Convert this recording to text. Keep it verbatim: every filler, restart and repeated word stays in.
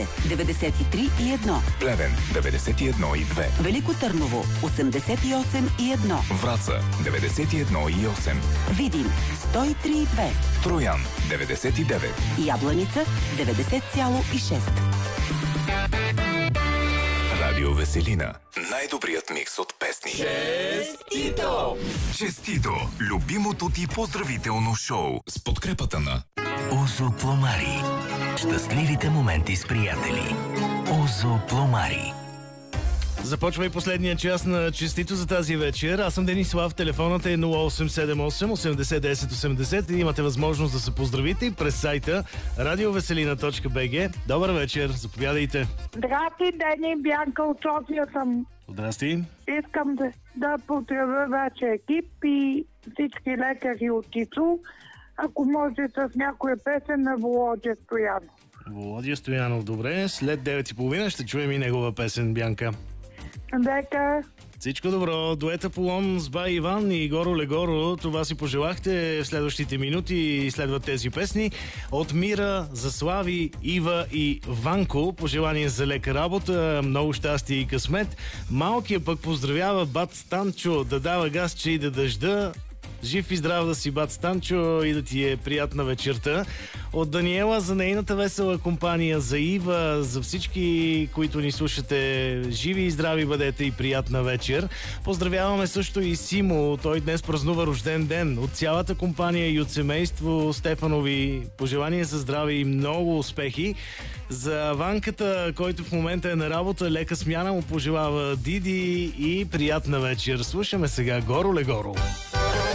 деветдесет и три и едно. Плевен деветдесет и едно и две. Велико Търново осемдесет и осем и едно. Враца деветдесет и едно и осем. Видин сто и три и две. Троян деветдесет и девет. Ябланица деветдесет цяло и шест. Радио Веселина. Най-добрият микс от песни. Честито! Честито! Любимото ти поздравително шоу с подкрепата на Озо Пломари. Щастливите моменти с приятели. Озо Пломари. Започва и последния час на Честито за тази вечер. Аз съм Денислав, телефонът е нула осем седем осем осемдесет десет осемдесет и имате възможност да се поздравите и през сайта радиовеселина точка би джи. Добър вечер, заповядайте. Здрасти, Дени, Бянка от София съм. Здрасти. Искам да, да поздравя вашия екип и всички лекари от ИСУ, ако може с някоя песен на Володя Стоянов. Володя Стоянов, добре. След девет и половина ще чуем и негова песен, Бянка. Дека. Всичко добро. Дуета Полон с Бай Иван и Горо Легоро. Това си пожелахте в следващите минути и следват тези песни. От Мира за Слави, Ива и Ванко. Пожелание за лека работа, много щастие и късмет. Малкият пък поздравява бат Станчо да дава газче и да дъжда. Жив и здрав да си, бат Станчо, и да ти е приятна вечерта. От Даниела за нейната весела компания, за Ива, за всички, които ни слушате, живи и здрави бъдете и приятна вечер. Поздравяваме също и Симо, той днес празнува рожден ден. От цялата компания и от семейство Стефанови пожелание за здраве и много успехи. За Ванката, който в момента е на работа, лека смяна му пожелава Диди и приятна вечер. Слушаме сега Горо Легоро.